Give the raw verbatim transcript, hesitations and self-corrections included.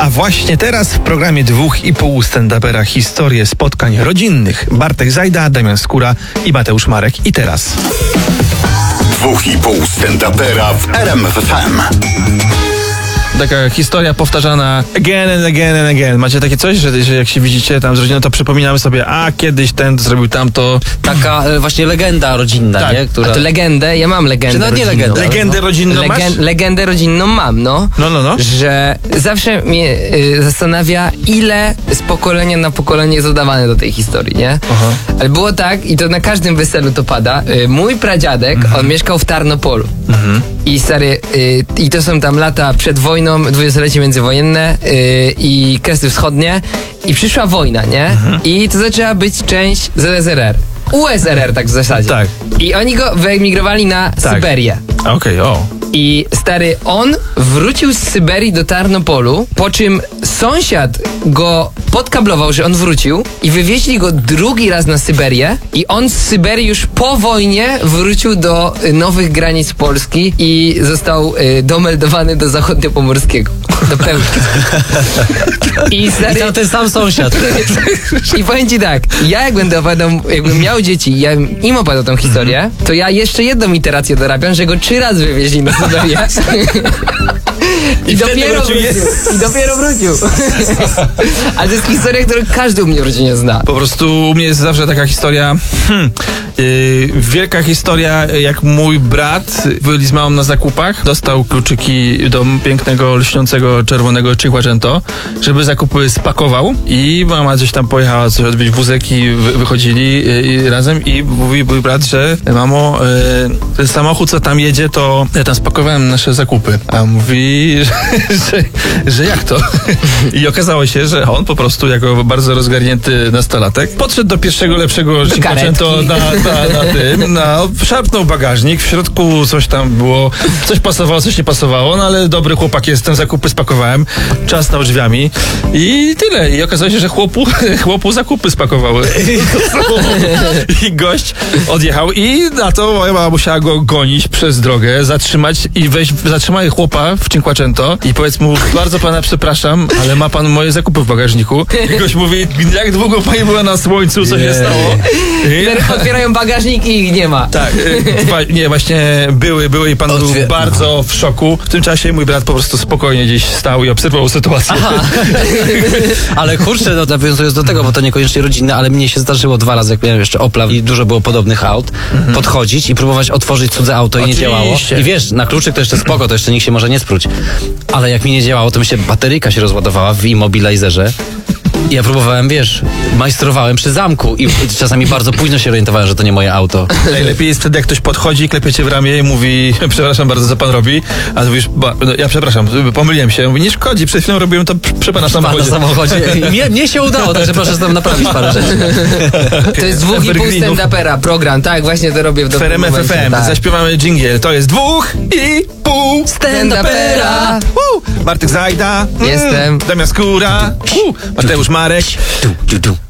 A właśnie teraz w programie dwóch i pół stand-upera historie spotkań rodzinnych. Bartek Zajda, Damian Skóra i Mateusz Marek. I teraz Dwóch i pół stand-upera w R M F F M. taka historia powtarzana again and again and again. Macie takie coś, że, że jak się widzicie tam z rodziną, to przypominamy sobie, a kiedyś ten zrobił tamto. Taka e, właśnie legenda rodzinna, Tak. nie? Która... A to legendę, ja mam legendę Czy nawet nie rodzinną. legendę. Legendę rodzinną Legen- masz? legendę rodzinną mam, no. No, no, no. Że zawsze mnie y, zastanawia, ile z pokolenia na pokolenie jest dodawane do tej historii, nie? Aha. Ale było tak, i to na każdym weselu to pada, y, mój pradziadek, on mieszkał w Tarnopolu. I stary, y, i to są tam lata przed wojną, dwudziestolecie międzywojenne y, i Kresy Wschodnie, i przyszła wojna, nie? I to zaczęła być część Z S R R. U S R R tak w zasadzie. Tak. I oni go wyemigrowali na Tak. Syberię. Okej, o. I stary, on wrócił z Syberii do Tarnopolu, po czym sąsiad go podkablował, że on wrócił, i wywieźli go drugi raz na Syberię, i on z Syberii już po wojnie wrócił do y, nowych granic Polski i został y, domeldowany do zachodniopomorskiego. Do Pełki. I stary... I tam ten sam sąsiad. I powiem ci tak, ja jak będę opowiadał, jakbym miał dzieci i ja im opowiadał tą historię, to ja jeszcze jedną iterację dorabiam, że go trzy razy wywieźli na Syberię. I, I wtedy dopiero wrócił, wrócił. jest. I dopiero wrócił. Ale to jest historia, którą każdy u mnie w rodzinie zna. Po prostu u mnie jest zawsze taka historia, hmm, yy, wielka historia, jak mój brat byli z mamą na zakupach, dostał kluczyki do pięknego, lśniącego, czerwonego Cinquecento, żeby zakupy spakował, i mama gdzieś tam pojechała coś odbyć wózek i wy, wychodzili yy, razem, i mówi mój brat, że mamo, yy, ten samochód, co tam jedzie, to ja tam spakowałem nasze zakupy. A mówi, że, że, że jak to? I okazało się, że on po prostu jako bardzo rozgarnięty nastolatek podszedł do pierwszego lepszego Cinquecento na, na, na tym, na, szarpnął bagażnik, w środku coś tam było, coś pasowało, coś nie pasowało, no ale dobry chłopak jestem, zakupy spakowałem, trzasnął drzwiami i tyle. I okazało się, że chłopu, chłopu zakupy spakowały. I gość odjechał, i na to moja mama musiała go gonić przez drogę, zatrzymać i wejść, zatrzymaj chłopa w Cinquecento i powiedz mu, bardzo pana przepraszam, ale ma pan moje zakupy w bagażniku. I gość mówi, jak długo pani była na słońcu, co się stało? I, Otwierają bagażnik i ich nie ma. tak, y, dwa, nie, właśnie były, były i pan był Otwier- bardzo w szoku. W tym czasie mój brat po prostu spokojnie gdzieś stał i obserwował sytuację. Ale kurczę, no nawiązując do tego, bo to niekoniecznie rodzinne, ale mnie się zdarzyło dwa razy, jak miałem jeszcze Opla i dużo było podobnych aut, podchodzić i próbować otworzyć cudze auto i nie Oczywiście. działało. I wiesz, na kluczyk to jeszcze spoko, to jeszcze nikt się może nie spróć. Ale jak mi nie działało, to mi się bateryjka się rozładowała w immobilizerze. I ja próbowałem, wiesz, majstrowałem przy zamku i czasami bardzo późno się orientowałem, że to nie moje auto. Najlepiej jest wtedy, jak ktoś podchodzi, klepie cię w ramię i mówi, przepraszam bardzo, co pan robi? A ty mówisz, ba, no, ja przepraszam, pomyliłem się. Mówi, nie szkodzi, przed chwilą robiłem to przy pana Pan na samochodzie. samochodzie. Mnie, mnie się udało, także proszę tam naprawić parę rzeczy. To jest dwóch i pół Evergreenów. stand-upera program, tak, właśnie to robię w W dobrym R M F F momencie, M tak. zaśpiewamy dżingiel. To jest dwóch i pół Stand-upera. Woo! Bartek Zajda. Mm. Jestem. Damian Skóra. Woo! Mateusz Marek. Du, du, du.